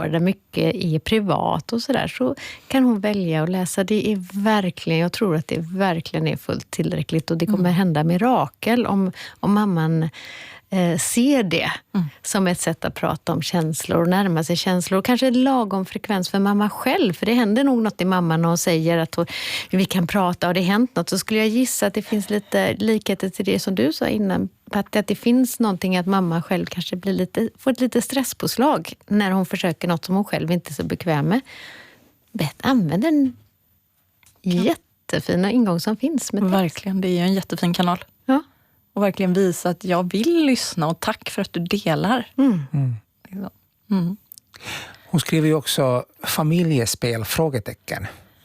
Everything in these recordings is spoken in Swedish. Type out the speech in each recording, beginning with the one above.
där mycket är privat och sådär, så kan hon välja att läsa. Det är verkligen, jag tror att det verkligen är fullt tillräckligt, och det kommer hända mirakel om mamman ser det som ett sätt att prata om känslor och närma sig känslor, och kanske lagom frekvens för mamma själv, för det händer nog något i mamman när hon säger att vi kan prata och det har hänt något. Så skulle jag gissa att det finns lite likheter till det som du sa innan, Patti, att det finns någonting att mamma själv kanske får ett lite stresspåslag när hon försöker något som hon själv inte är så bekväm med. Använd den jättefina ingång som finns med text. Verkligen, det är ju en jättefin kanal. Ja. Och verkligen visa att jag vill lyssna, och tack för att du delar. Hon skriver ju också familjespel, frågetecken.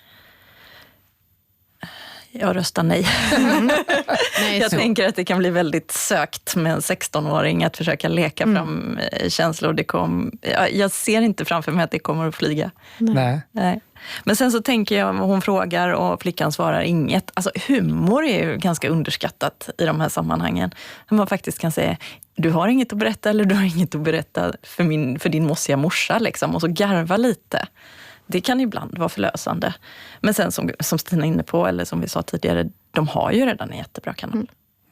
Jag röstar nej. Jag tänker att det kan bli väldigt sökt med en 16-åring att försöka leka fram känslor. Jag ser inte framför mig att det kommer att flyga. Nej. Men sen så tänker jag, hon frågar och flickan svarar inget. Alltså humor är ju ganska underskattat i de här sammanhangen. Man faktiskt kan säga, du har inget att berätta, eller du har inget att berätta för din mossiga morsa liksom. Och så garva lite. Det kan ibland vara förlösande. Men sen som Stina är inne på, eller som vi sa tidigare, de har ju redan en jättebra kanal.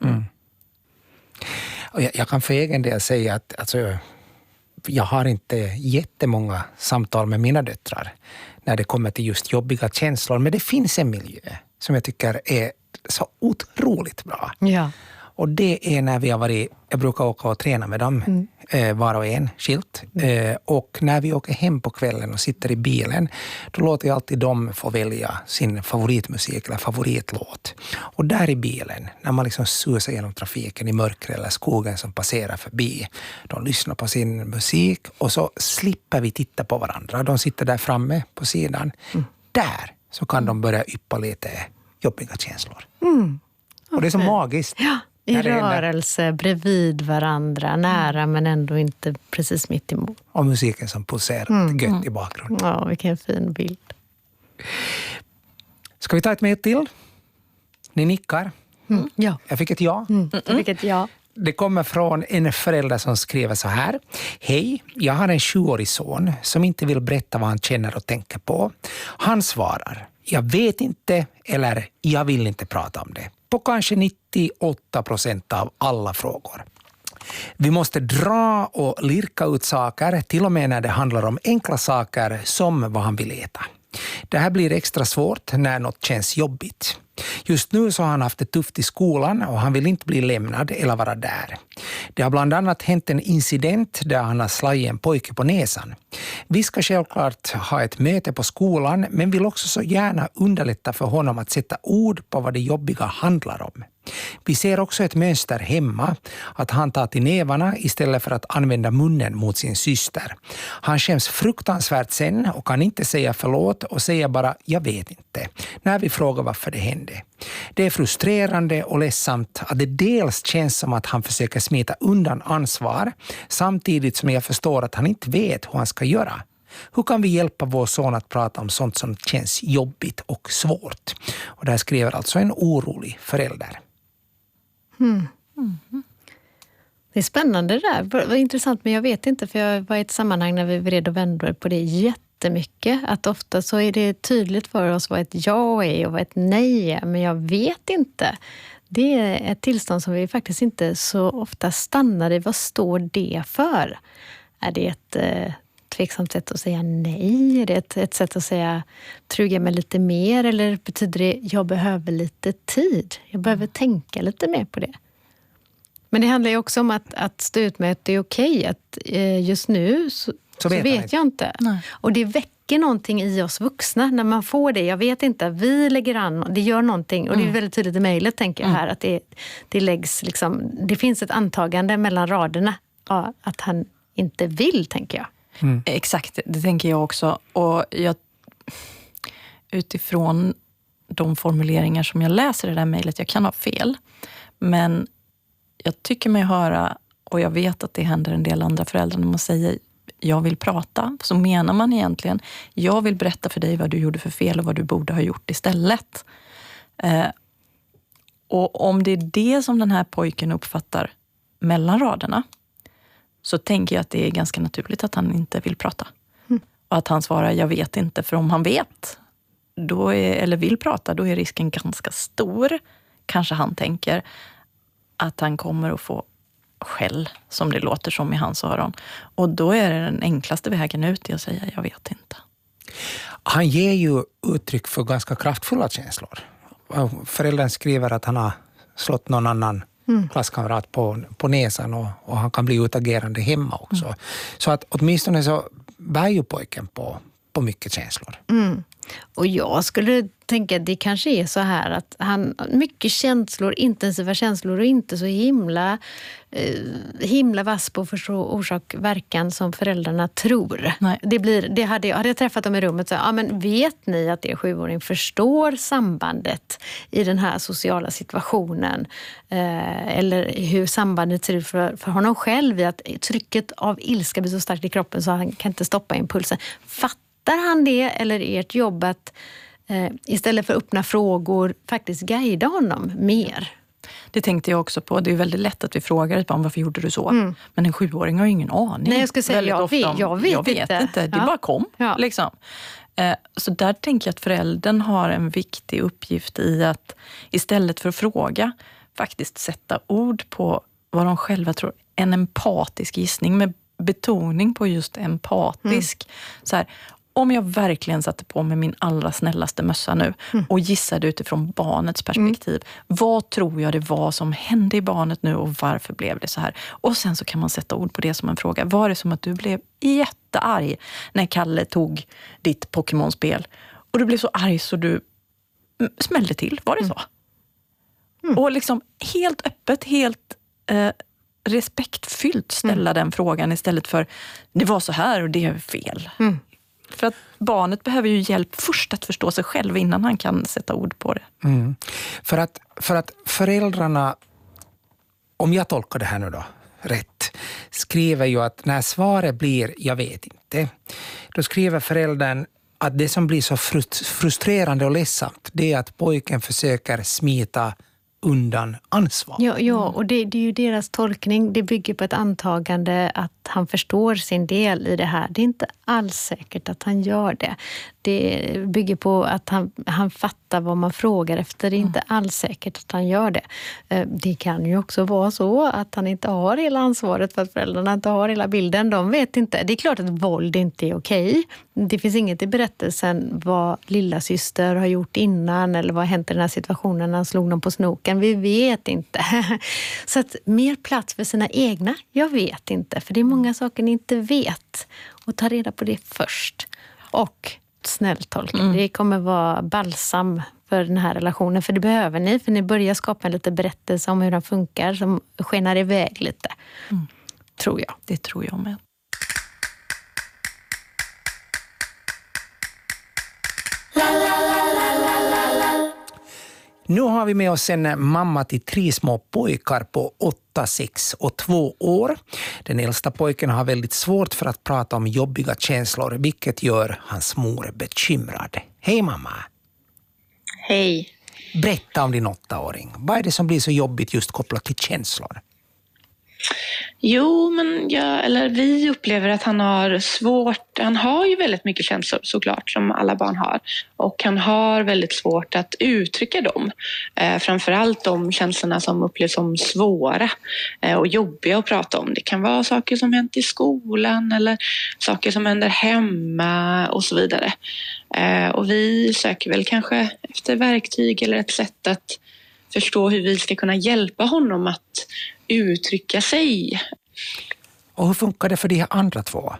Och jag kan för egen del säga att alltså, jag har inte jättemånga samtal med mina döttrar när det kommer till just jobbiga känslor. Men det finns en miljö som jag tycker är så otroligt bra. Ja. Och det är när vi har varit, jag brukar åka och träna med dem, var och en skilt. Och när vi åker hem på kvällen och sitter i bilen, då låter jag alltid dem få välja sin favoritmusik eller favoritlåt. Och där i bilen, när man liksom susar genom trafiken i mörker eller skogen som passerar förbi, de lyssnar på sin musik och så slipper vi titta på varandra. De sitter där framme på sidan. Där så kan de börja yppa lite jobbiga känslor. Och det är så magiskt. Ja. I rörelse, bredvid varandra, nära men ändå inte precis mitt emot. Och musiken som pulserar gött i bakgrunden. Ja, vilken fin bild. Ska vi ta ett mejl till? Ni nickar. Ja. Jag fick ett ja. Jag fick ett ja. Det kommer från en förälder som skriver så här. Hej, jag har en 7-årig son som inte vill berätta vad han känner och tänker på. Han svarar, jag vet inte eller jag vill inte prata om det. På kanske 98% av alla frågor. Vi måste dra och lirka ut saker, till och med när det handlar om enkla saker som vad han vill äta. Det här blir extra svårt när något känns jobbigt. Just nu så har han haft det tufft i skolan och han vill inte bli lämnad eller vara där. Det har bland annat hänt en incident där han har slagit en pojke på näsan. Vi ska självklart ha ett möte på skolan, men vill också så gärna underlätta för honom att sätta ord på vad det jobbiga handlar om. Vi ser också ett mönster hemma, att han tar till nävarna istället för att använda munnen mot sin syster. Han känns fruktansvärt sen och kan inte säga förlåt och säga bara jag vet inte när vi frågar varför det hände. Det är frustrerande och ledsamt att det dels känns som att han försöker smita undan ansvar samtidigt som jag förstår att han inte vet hur han ska göra. Hur kan vi hjälpa vår son att prata om sånt som känns jobbigt och svårt? Och där skriver alltså en orolig förälder. Det är spännande det där. Det var intressant, men jag vet inte, för jag var i ett sammanhang när vi vred och vände på det jättemycket. Att ofta så är det tydligt för oss vad ett ja är och vad ett nej är, men jag vet inte. Det är ett tillstånd som vi faktiskt inte så ofta stannar i. Vad står det för? Är det ett tveksamt sätt att säga nej? Är det ett sätt att säga truga mig lite mer? Eller betyder det jag behöver lite tid? Jag behöver tänka lite mer på det. Men det handlar ju också om att stå ut med att det är okej. Att just nu så vet jag inte. Nej. Och det väcker någonting i oss vuxna när man får det. Jag vet inte, vi lägger an, det gör någonting. Och det är väldigt tydligt i mejlet, tänker jag här, att det läggs liksom, det finns ett antagande mellan raderna att han inte vill, tänker jag. Exakt, det tänker jag också. Och utifrån de formuleringar som jag läser i det där mejlet, jag kan ha fel, men jag tycker mig höra, och jag vet att det händer en del andra föräldrar, när man säger jag vill prata, så menar man egentligen jag vill berätta för dig vad du gjorde för fel och vad du borde ha gjort istället. Och om det är det som den här pojken uppfattar mellan raderna, så tänker jag att det är ganska naturligt att han inte vill prata. att han svarar jag vet inte, för om han vet eller vill prata, då är risken ganska stor, kanske han tänker, att han kommer att få skäll, som det låter som i hans öron. Och då är det den enklaste vägen ut i att säga jag vet inte. Han ger ju uttryck för ganska kraftfulla känslor. Föräldern skriver att han har slått någon annan klasskamrat på näsan och han kan bli utagerande hemma också. Så att åtminstone så bär ju pojken på mycket känslor. Och jag skulle tänka att det kanske är så här att han mycket känslor, intensiva känslor och inte så himla vass på att förstå orsak verkan som föräldrarna tror. Nej. Hade jag träffat dem i rummet så men vet ni att er 7-åring förstår sambandet i den här sociala situationen? Eller hur sambandet ser ut för honom själv i att trycket av ilska blir så starkt i kroppen så han kan inte stoppa impulsen. Fattar han det, eller är ert jobb att istället för öppna frågor faktiskt guida honom mer? Det tänkte jag också på. Det är väldigt lätt att vi frågar ett barn varför gjorde du så? Men en 7-åring har ju ingen aning. Nej, jag ska säga jag vet inte. Det bara kom. Ja. Liksom. Så där tänker jag att föräldern har en viktig uppgift i att istället för att fråga faktiskt sätta ord på vad de själva tror. En empatisk gissning med betoning på just empatisk. Så här, om jag verkligen satte på mig min allra snällaste mössa nu och gissade utifrån barnets perspektiv. Vad tror jag det var som hände i barnet nu och varför blev det så här? Och sen så kan man sätta ord på det som en fråga. Var det som att du blev jättearg när Kalle tog ditt Pokémon-spel? Och du blev så arg så du smällde till. Var det så? Och liksom helt öppet, helt respektfyllt ställa den frågan istället för det var så här och det är fel. För att barnet behöver ju hjälp först att förstå sig själv innan han kan sätta ord på det. För att föräldrarna, om jag tolkar det här nu då rätt, skriver ju att när svaret blir jag vet inte, då skriver föräldern att det som blir så frustrerande och ledsamt, det är att pojken försöker smita undan ansvar. Ja, och det är ju deras tolkning. Det bygger på ett antagande att han förstår sin del i det här. Det är inte alls säkert att han gör det. Det bygger på att han fattar vad man frågar efter. Det är inte alls säkert att han gör det. Det kan ju också vara så att han inte har hela ansvaret för att föräldrarna inte har hela bilden. De vet inte. Det är klart att våld inte är okej. Det finns inget i berättelsen vad lilla syster har gjort innan eller vad har hänt i den här situationen när han slog någon på snoken. Vi vet inte. Så att mer plats för sina egna, jag vet inte. För det är många saker ni inte vet. Och ta reda på det först. Och snälltolkning. Det kommer vara balsam för den här relationen. För det behöver ni. För ni börjar skapa en lite berättelse om hur den funkar. Som skenar iväg lite. Tror jag. Det tror jag med. Nu har vi med oss en mamma till 3 små pojkar på 8, 6 och 2 år. Den äldsta pojken har väldigt svårt för att prata om jobbiga känslor, vilket gör hans mor bekymrad. Hej mamma! Hej! Berätta om din 8-åring. Vad är det som blir så jobbigt just kopplat till känslor? Jo, men vi upplever att han har svårt. Han har ju väldigt mycket känslor såklart, som alla barn har. Och han har väldigt svårt att uttrycka dem. Framförallt de känslorna som upplevs som svåra och jobbiga att prata om. Det kan vara saker som hänt i skolan eller saker som händer hemma och så vidare. Och vi söker väl kanske efter verktyg eller ett sätt att förstå hur vi ska kunna hjälpa honom att uttrycka sig. Och hur funkar det för de här andra 2?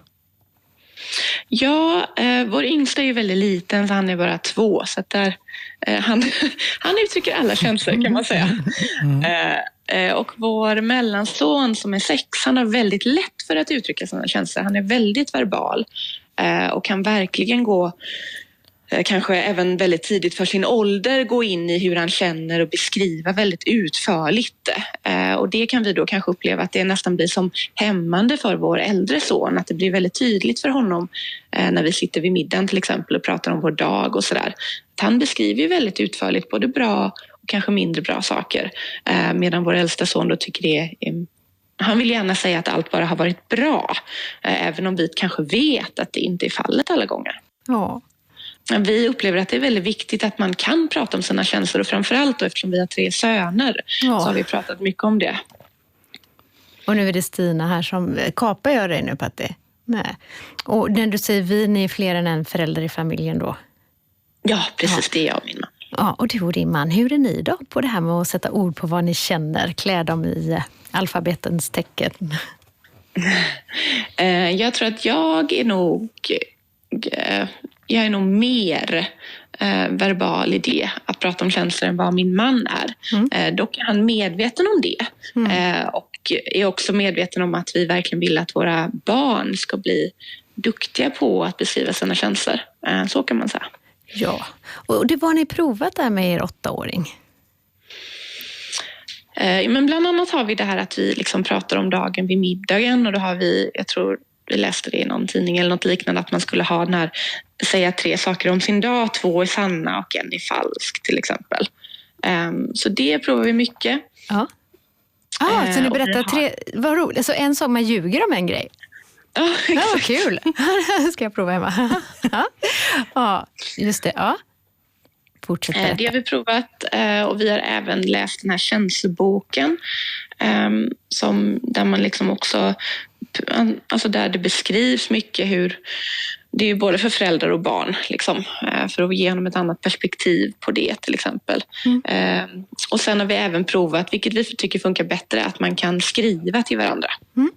Ja, vår yngsta är ju väldigt liten så han är bara 2. Så att han uttrycker alla känslor kan man säga. Och vår mellanson som är 6, han har väldigt lätt för att uttrycka sina känslor. Han är väldigt verbal och kan verkligen gå kanske även väldigt tidigt för sin ålder gå in i hur han känner och beskriva väldigt utförligt. Och det kan vi då kanske uppleva att det nästan blir som hämmande för vår äldre son. Att det blir väldigt tydligt för honom när vi sitter vid middagen till exempel och pratar om vår dag och sådär. Att han beskriver ju väldigt utförligt både bra och kanske mindre bra saker. Medan vår äldsta son då tycker det är han vill gärna säga att allt bara har varit bra, även om vi kanske vet att det inte är fallet alla gånger. Ja. Vi upplever att det är väldigt viktigt att man kan prata om sina känslor, och framförallt då, eftersom vi har 3 söner, så har vi pratat mycket om det. Och nu är det Stina här som kapar jag dig nu, Patti. Nej. Och när du säger vi, ni är fler än en förälder i familjen då? Ja, precis, det är jag och min man. Ja, och du och din man, hur är ni då på det här med att sätta ord på vad ni känner, klä dem i alfabetens tecken? Jag tror att jag är nog mer verbal i det, att prata om känslor, än vad min man är. Dock är han medveten om det. Och är också medveten om att vi verkligen vill att våra barn ska bli duktiga på att beskriva sina känslor. Så kan man säga. Ja, och det var ni provat där med er 8-åring? Men bland annat har vi det här att vi liksom pratar om dagen vid middagen, och då har vi, jag tror vi läste det i någon tidning eller något liknande, att man skulle ha den här, säga 3 saker om sin dag, 2 är sanna och 1 är falsk till exempel. Så det provar vi mycket. Ja. Så ni berättar 3, vad roligt, alltså en sak man ljuger om en grej. Ja, exakt. Vad kul. Ska jag prova hemma? Ja, just det. Ja. Fortsätt berätta. Det har vi provat, och vi har även läst den här känsloboken, där man liksom också, alltså där det beskrivs mycket hur, det är ju både för föräldrar och barn liksom, för att ge dem ett annat perspektiv på det till exempel. Och sen har vi även provat, vilket vi tycker funkar bättre, att man kan skriva till varandra.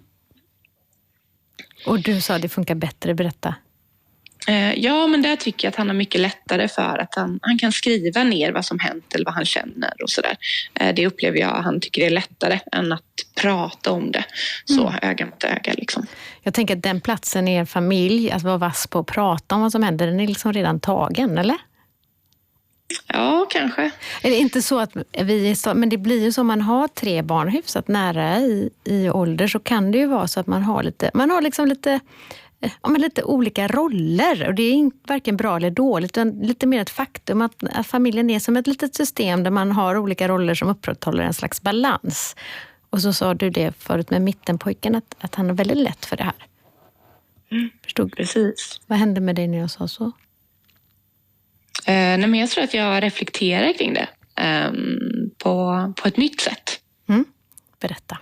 Och du sa att det funkar bättre, berätta. Ja, men där tycker jag att han har mycket lättare, för att han kan skriva ner vad som hänt eller vad han känner och sådär. Det upplever jag, han tycker det är lättare än att prata om det. Så öga mot öga liksom. Jag tänker att den platsen i er familj, att vara vass på att prata om vad som händer, den är liksom redan tagen, eller? Ja, kanske. Eller inte så att men det blir ju så, om man har 3 barn hyfsat nära i ålder, så kan det ju vara så att man har liksom lite olika roller, och det är varken bra eller dåligt, utan lite mer ett faktum att familjen är som ett litet system där man har olika roller som upprätthåller en slags balans. Och så sa du det förut med mittenpojken, att han har väldigt lätt för det här. Förstod? Precis. Vad hände med dig när jag sa så? Nej, men jag tror att jag reflekterar kring det på ett nytt sätt. Berätta.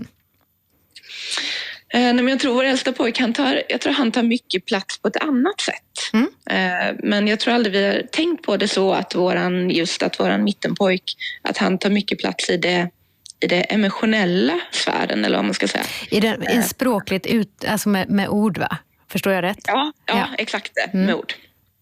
Men jag tror vår äldsta pojk, han tar mycket plats på ett annat sätt. Men jag tror aldrig vi har tänkt på det så, att våran mittenpojk, att han tar mycket plats i det emotionella sfären, eller vad man ska säga. I språkligt alltså med ord, va? Förstår jag rätt? Ja. Exakt det, med ord.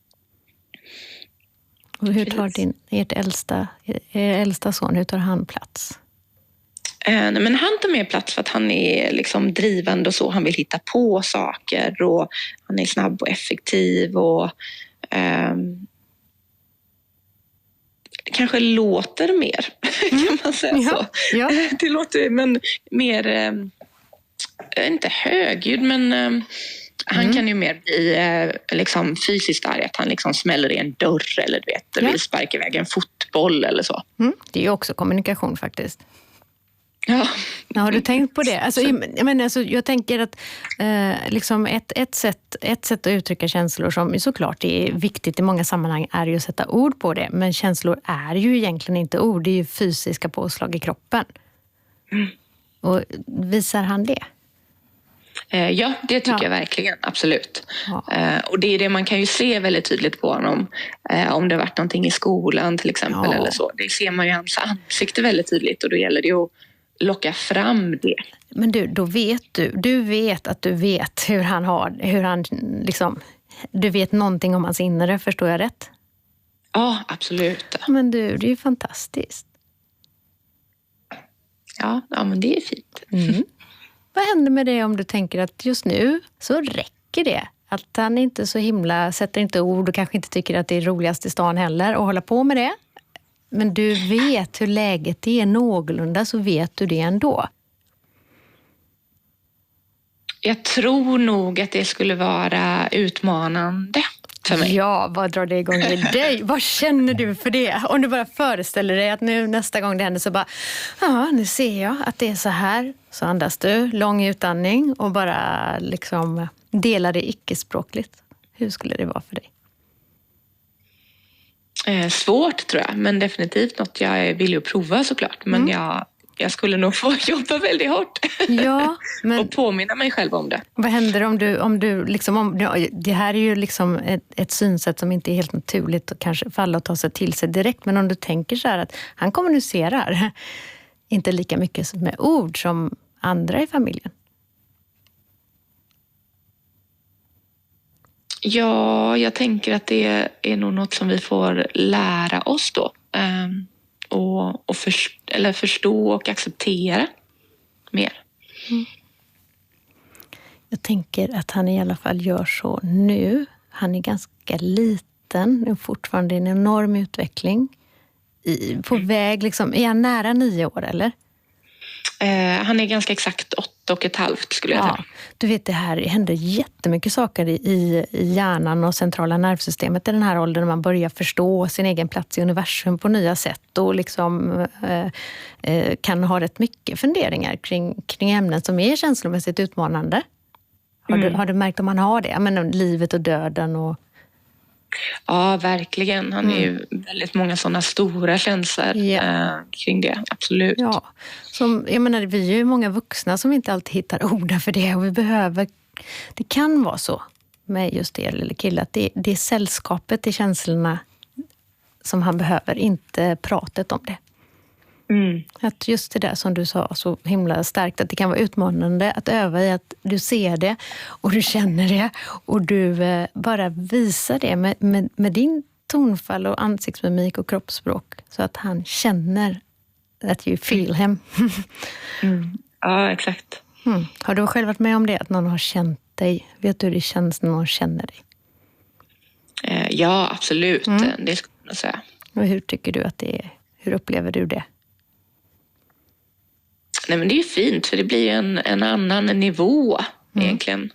Och hur tar er äldsta son, hur tar han plats? Nej, men han tar mer plats för att han är liksom drivande och så. Han vill hitta på saker, och han är snabb och effektiv, och kanske låter mer, kan man säga så. Ja. Det låter, men mer, inte högljudd, men han kan ju mer bli liksom fysiskt arg, att han liksom smäller i en dörr, eller du vet, vill sparka iväg en fotboll eller så. Det är ju också kommunikation faktiskt. Ja. Har du tänkt på det? Alltså, jag tänker att liksom ett sätt att uttrycka känslor, som såklart är viktigt i många sammanhang, är ju att sätta ord på det. Men känslor är ju egentligen inte ord, det är ju fysiska påslag i kroppen. Och visar han det? Ja, det tycker jag verkligen, absolut. Och det är det man kan ju se väldigt tydligt på honom, om det har varit någonting i skolan till exempel, eller så. Det ser man ju i hans ansikte väldigt tydligt, och då gäller det ju att locka fram det. Men då vet du vet att du vet hur han liksom, du vet någonting om hans inre, förstår jag rätt? Ja, absolut. Men det är ju fantastiskt. Ja, men det är fint. Vad händer med det om du tänker att just nu så räcker det? Att han inte så sätter inte ord, och kanske inte tycker att det är roligast i stan heller att hålla på med det. Men du vet hur läget är någorlunda, så vet du det ändå. Jag tror nog att det skulle vara utmanande. för mig. Ja, vad drar det igång i dig? Vad känner du för det? Om du bara föreställer dig att nu nästa gång det händer så bara, ja, nu ser jag att det är så här. Så andas du, lång utandning och bara liksom delar det icke-språkligt. Hur skulle det vara för dig? Svårt tror jag, men definitivt något jag vill ju prova såklart. Men jag skulle nog få jobba väldigt hårt. Ja, men och påminna mig själv om det. vad händer om du liksom, det här är ju liksom ett synsätt som inte är helt naturligt och kanske falla och ta sig till sig direkt. Men om du tänker så här att han kommunicerar inte lika mycket med ord som andra i familjen. Ja, jag tänker att det är nog något som vi får lära oss då. Och förstå och acceptera mer. Jag tänker att han i alla fall gör så nu. Han är ganska liten och fortfarande i en enorm utveckling. På väg, liksom, är han nära 9 år eller? Han är ganska exakt 8,5 skulle jag säga. Du vet, det här händer jättemycket saker i hjärnan och centrala nervsystemet i den här åldern. Man börjar förstå sin egen plats i universum på nya sätt och liksom, kan ha rätt mycket funderingar kring ämnen som är känslomässigt utmanande. Har du märkt om man har det? Jag menar, livet och döden och... Ja, verkligen. Han är ju väldigt många sådana stora känslor kring det, absolut. Ja, jag menar, vi är ju många vuxna som inte alltid hittar orden för det och vi behöver, det kan vara så med just det eller kille att det är sällskapet i känslorna som han behöver, inte pratet om det. Att just det där som du sa så himla starkt, att det kan vara utmanande att öva i att du ser det och du känner det och du bara visar det med din tonfall och ansiktsmimik och kroppsspråk så att han känner att you feel him. Ja, exakt. Har du själv varit med om det, att någon har känt dig? Vet du hur det känns när någon känner dig? Ja, absolut. Det skulle jag säga. Och hur tycker du att det är? Hur upplever du det? Nej, men det är ju fint för det blir en annan nivå egentligen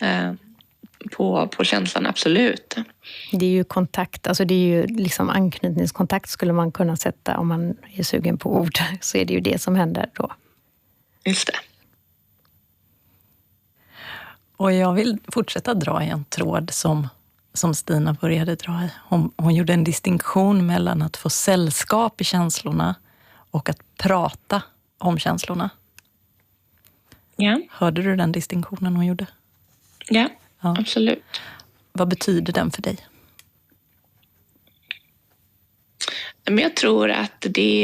på känslan, absolut. Det är ju kontakt, alltså det är ju liksom anknytningskontakt skulle man kunna sätta om man är sugen på ord, så är det ju det som händer då. Just det. Och jag vill fortsätta dra i en tråd som Stina började dra i. Hon gjorde en distinktion mellan att få sällskap i känslorna och att prata om känslorna. Ja. Hörde du den distinktionen hon gjorde? Ja, absolut. Vad betyder den för dig? Men jag tror att det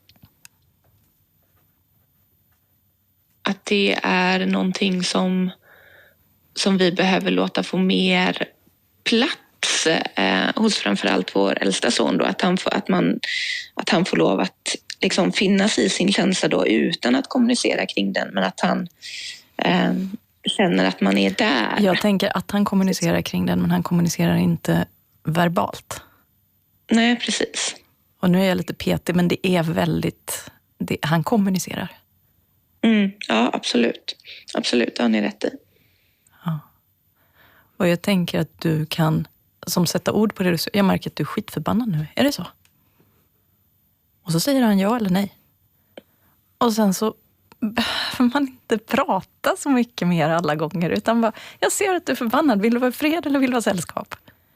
är någonting som vi behöver låta få mer plats hos framförallt vår äldsta son då, att han får lov att liksom finnas i sin känsla då utan att kommunicera kring den, men att han känner att man är där. Jag tänker att han kommunicerar kring den, men han kommunicerar inte verbalt. Nej, precis. Och nu är jag lite petig, men det är väldigt... han kommunicerar. Ja, absolut. Absolut, det har ni rätt i. Ja. Och jag tänker att du kan som sätta ord på det du säger. Jag märker att du är skitförbannad nu. Är det så? Och så säger han ja eller nej. Och sen så behöver man inte prata så mycket mer alla gånger. Utan bara, jag ser att du är förbannad. Vill du vara i fred eller vill du vara sällskap?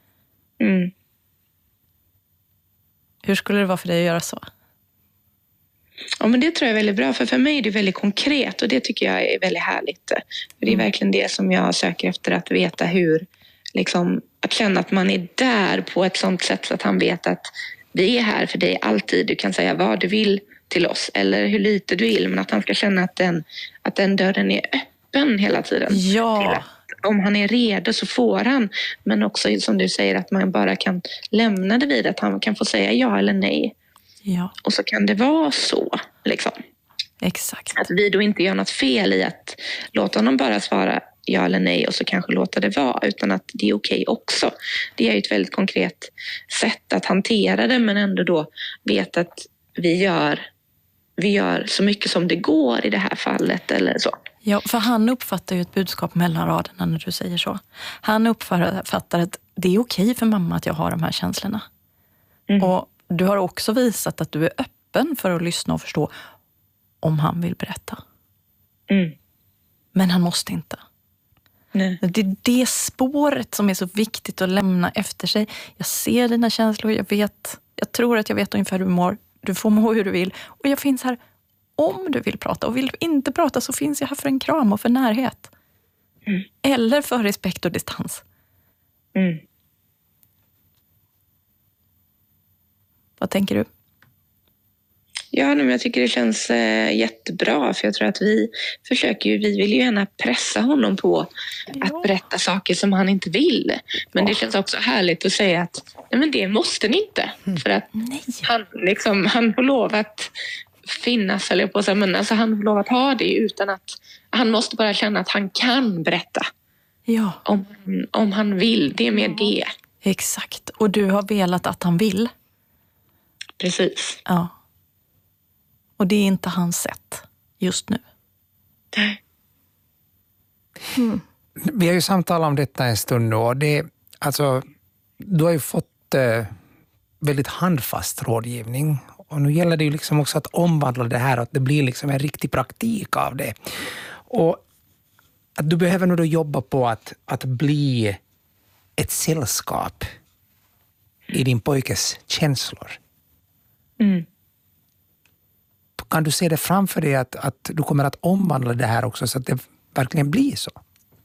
Hur skulle det vara för dig att göra så? Ja, men det tror jag är väldigt bra. För mig är det väldigt konkret och det tycker jag är väldigt härligt. För det är verkligen det som jag söker efter, att veta hur, liksom, att känna att man är där på ett sånt sätt så att han vet att vi är här för dig alltid. Du kan säga vad du vill till oss eller hur lite du vill, men att han ska känna att den dörren är öppen hela tiden. Ja. Om han är redo så får han, men också som du säger att man bara kan lämna det vid att han kan få säga ja eller nej. Ja. Och så kan det vara så, liksom. Exakt. Att vi då inte gör något fel i att låta honom bara svara ja eller nej och så kanske låta det vara, utan att det är okej också. Det är ju ett väldigt konkret sätt att hantera det, men ändå då vet att vi gör så mycket som det går i det här fallet eller så. Ja, för han uppfattar ju ett budskap mellan raderna när du säger så. Han uppfattar att det är okej för mamma att jag har de här känslorna. Och du har också visat att du är öppen för att lyssna och förstå om han vill berätta. Men han måste inte. Nej. Det är det spåret som är så viktigt att lämna efter sig. Jag ser dina känslor, jag tror att jag vet ungefär hur du mår. Du får må hur du vill. Och jag finns här om du vill prata. Och vill du inte prata så finns jag här för en kram och för närhet. Eller för respekt och distans. Vad tänker du? Ja, men jag tycker det känns jättebra, för jag tror att vi vill ju gärna pressa honom på att berätta saker som han inte vill. Men det känns också härligt att säga att nej, men det måste ni inte. För att han får lov att finnas, eller på sig, men alltså han får lov att ha det utan att han måste bara känna att han kan berätta. Ja. Om han vill, det är mer det. Exakt, och du har velat att han vill. Precis. Ja. Och det är inte hans sätt just nu. Vi har ju samtalat om detta en stund nu, och du har ju fått väldigt handfast rådgivning, och nu gäller det ju liksom också att omvandla det här, att det blir liksom en riktig praktik av det. Och att du behöver nu då jobba på att bli ett sällskap i din pojkes känslor. Kan du se det framför dig att du kommer att omvandla det här också så att det verkligen blir så?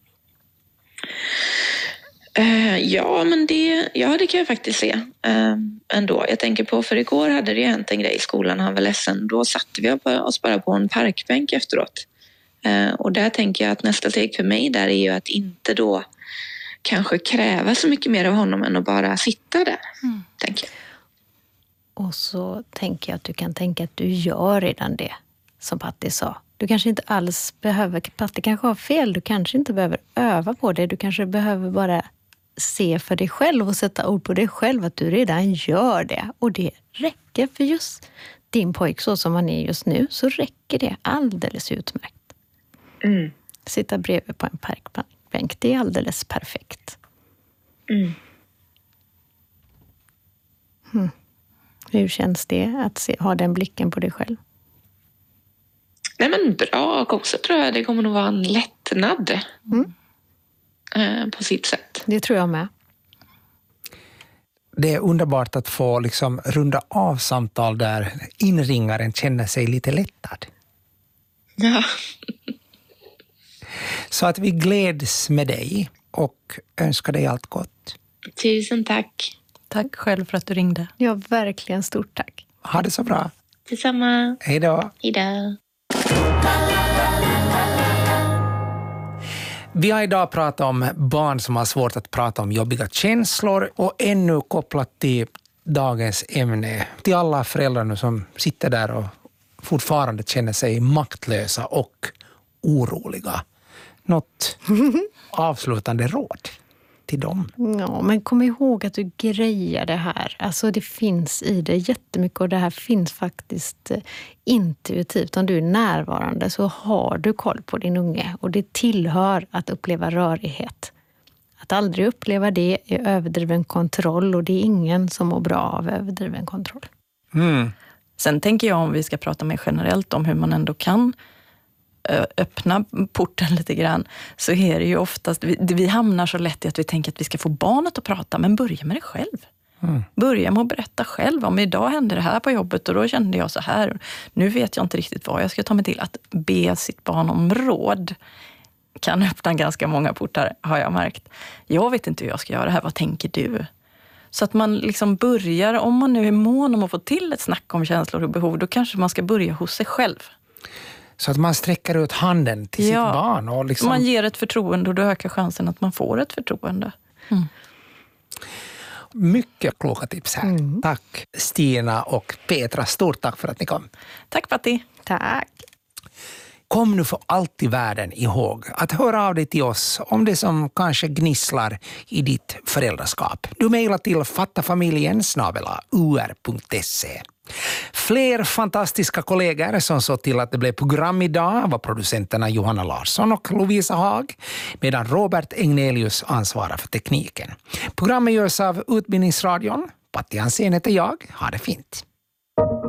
Ja, men det kan jag faktiskt se ändå. Jag tänker på, för igår hade det hänt en grej i skolan, han var ledsen. Då satte vi oss bara på en parkbänk efteråt. Och där tänker jag att nästa steg för mig där är ju att inte då kanske kräva så mycket mer av honom än att bara sitta där, tänker jag. Och så tänker jag att du kan tänka att du gör redan det som Patti sa. Du kanske inte alls behöver, Patti kanske har fel, du kanske inte behöver öva på det. Du kanske behöver bara se för dig själv och sätta ord på dig själv att du redan gör det. Och det räcker för just din pojk så som han är just nu, så räcker det alldeles utmärkt. Sitta bredvid på en parkbänk, det är alldeles perfekt. Hur känns det att ha den blicken på dig själv? Nej, men bra, och också tror jag det kommer att vara en lättnad på sitt sätt. Det tror jag med. Det är underbart att få liksom runda av samtal där inringaren känner sig lite lättad. Ja. Så att vi gläds med dig och önskar dig allt gott. Tusen tack. Tack själv för att du ringde. Ja, verkligen stort tack. Ha det så bra. Detsamma. Hej då. Hej då. Vi har idag pratat om barn som har svårt att prata om jobbiga känslor, och ännu kopplat till dagens ämne, till alla föräldrar nu som sitter där och fortfarande känner sig maktlösa och oroliga. Något avslutande råd till dem? Ja, men kom ihåg att du grejar det här. Alltså det finns i det jättemycket, och det här finns faktiskt intuitivt. Om du är närvarande så har du koll på din unge, och det tillhör att uppleva rörighet. Att aldrig uppleva det är överdriven kontroll, och det är ingen som mår bra av överdriven kontroll. Sen tänker jag, om vi ska prata mer generellt om hur man ändå kan öppna porten lite grann, så är det ju oftast, vi hamnar så lätt i att vi tänker att vi ska få barnet att prata, men börja med det själv. Börja med att berätta själv. Om idag hände det här på jobbet och då kände jag så här. Nu vet jag inte riktigt vad jag ska ta mig till. Att be sitt barn om råd kan öppna ganska många portar, har jag märkt. Jag vet inte hur jag ska göra det här, vad tänker du? Så att man liksom börjar, om man nu är mån om att få till ett snack om känslor och behov, då kanske man ska börja hos sig själv. Så att man sträcker ut handen till sitt barn. Och liksom... man ger ett förtroende, och då ökar chansen att man får ett förtroende. Mycket kloka tips här. Tack Stina och Petra. Stort tack för att ni kom. Tack Patti. Tack. Kom nu för allt i världen ihåg att höra av dig till oss om det som kanske gnisslar i ditt föräldraskap. Du mejlar till fattafamiljen@ur.se. Fler fantastiska kollegor som såg till att det blev program idag var producenterna Johanna Larsson och Lovisa Haag, medan Robert Egnelius ansvarar för tekniken. Programmet görs av Utbildningsradion. Patti Hansén heter jag. Ha det fint.